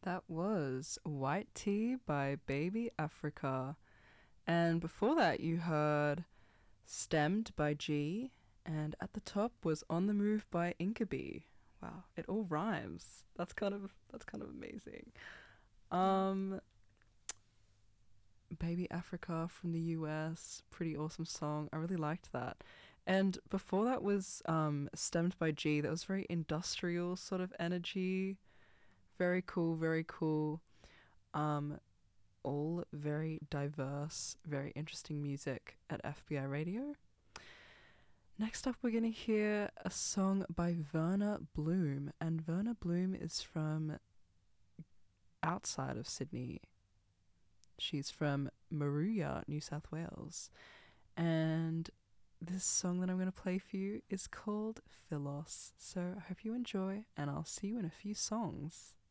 That was White Tea by Baby Africa. And before that, you heard Stemmed by G. And at the top was On the Move by Inkaby. Wow, it all rhymes. That's kind of amazing. Um, Baby Africa from the US, pretty awesome song. I really liked that. And before that was Stemmed by G. That was very industrial sort of energy. Very cool, very cool. Um, all very diverse, very interesting music at FBI Radio. Next up, we're going to hear a song by Verna Bloom, and Verna Bloom is from outside of Sydney. She's from Moruya, New South Wales, and this song that I'm going to play for you is called Philos. So I hope you enjoy, and I'll see you in a few songs.